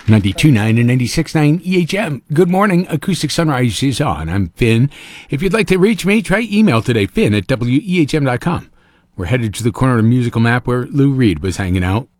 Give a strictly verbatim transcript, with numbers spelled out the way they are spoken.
ninety-two point nine and ninety-six point nine E H M. Good morning. Acoustic Sunrise is on. I'm Finn. If you'd like to reach me, try email today, Finn at W E H M dot com. We're headed to the corner of the musical map where Lou Reed was hanging out.